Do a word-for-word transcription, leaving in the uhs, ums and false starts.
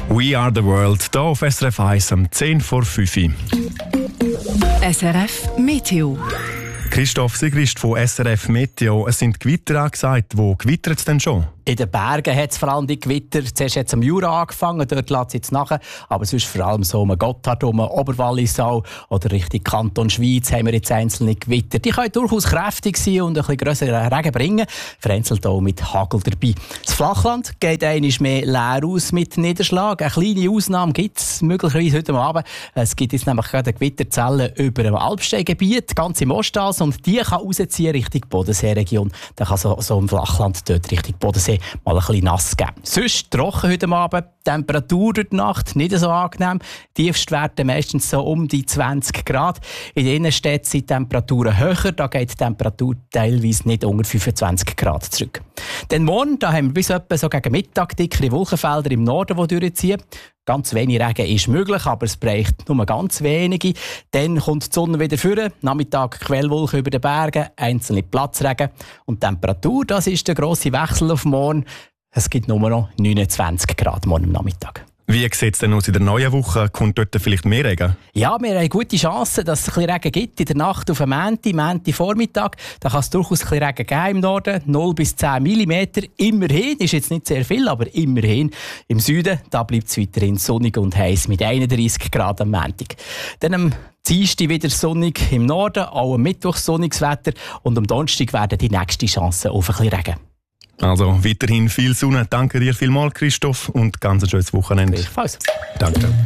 We are the world, hier auf S R F eins um zehn vor fünf. S R F Meteo. Christoph Sigrist von S R F Meteo. Es sind Gewitter angesagt. Wo gewittert es denn schon? In den Bergen hat es vor allem die Gewitter. Zuerst hat es am Jura angefangen, dort lässt es jetzt nachher. Aber sonst vor allem so um Gotthard, um Oberwallisau oder Richtung Kanton Schweiz haben wir jetzt einzelne Gewitter. Die können durchaus kräftig sein und ein bisschen grösseren Regen bringen. Vereinzelt auch mit Hagel dabei. Das Flachland geht einmal mehr leer aus mit Niederschlag. Eine kleine Ausnahme gibt es möglicherweise heute Abend. Es gibt jetzt nämlich gerade Gewitterzellen über dem Alpsteingebiet, ganz im Ostals. Und die kann rausziehen Richtung Bodenseeregion. Dann kann so, so im Flachland dort Richtung Bodensee mal ein bisschen nass geben. Sonst trocken heute Abend. Temperatur durch die Nacht nicht so angenehm. Tiefstwerte meistens so um die zwanzig Grad. In den Innenstädten sind die Temperaturen höher. Da geht die Temperatur teilweise nicht unter fünfundzwanzig Grad zurück. Dann morgen, da haben wir bis etwa so gegen Mittag dickere Wolkenfelder im Norden, die durchziehen. Ganz wenig Regen ist möglich, aber es braucht nur ganz wenige. Dann kommt die Sonne wieder vor. Nachmittag Quellwolken über den Bergen, einzelne Platzregen. Und die Temperatur, das ist der grosse Wechsel auf morgen. Es gibt nur noch neunundzwanzig Grad morgen am Nachmittag. Wie sieht es denn aus in der neuen Woche? Kommt dort vielleicht mehr Regen? Ja, wir haben gute Chancen, dass es ein bisschen Regen gibt. In der Nacht auf den Montag, Montagvormittag. Da kann es durchaus ein bisschen Regen geben im Norden. null bis zehn Millimeter. Immerhin, ist jetzt nicht sehr viel, aber immerhin. Im Süden, da bleibt es weiterhin sonnig und heiß mit einunddreissig Grad am Montag. Dann am Dienstag wieder sonnig im Norden, auch am Mittwoch sonniges Wetter. Und am Donnerstag werden die nächsten Chancen auf ein bisschen Regen. Also weiterhin viel Sonne. Danke dir vielmals, Christoph, und ganz ein schönes Wochenende. Gleichfalls. Danke.